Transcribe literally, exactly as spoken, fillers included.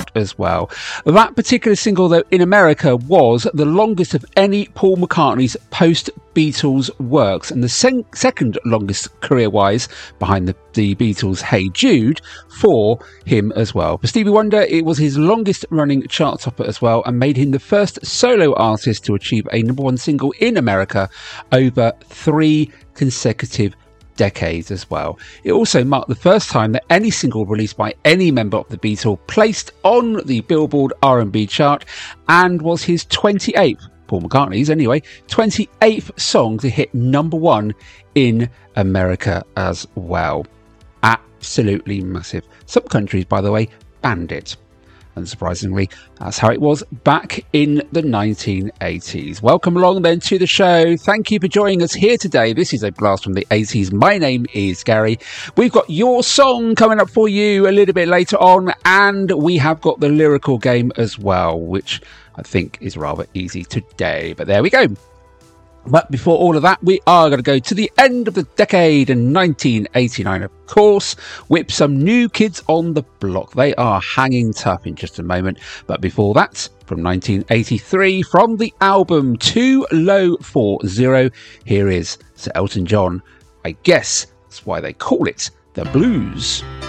chart as well. That particular single, though, in America was the longest of any Paul McCartney's post-Beatles works, and the sen- second longest career-wise behind the, the Beatles' Hey Jude for him as well. For Stevie Wonder, it was his longest-running chart topper as well, and made him the first solo artist to achieve a number one single in America over three consecutive decades as well. It also marked the first time that any single released by any member of the Beatles placed on the Billboard R and B chart, and was his twenty-eighth, Paul McCartney's anyway, twenty-eighth song to hit number one in America as well. Absolutely massive. Some countries, by the way, banned it. Unsurprisingly, that's how it was back in the nineteen eighties. Welcome along then to the show. Thank you for joining us here today. This is a blast from the eighties. My name is Gary. We've got your song coming up for you a little bit later on, and we have got the lyrical game as well, which I think is rather easy today. But there we go. But before all of that, we are going to go to the end of the decade in nineteen eighty-nine, of course, with some New Kids on the Block. They are hanging tough in just a moment. But before that, from nineteen eighty-three, from the album Too Low for Zero, here is Sir Elton John. I guess that's why they call it The Blues.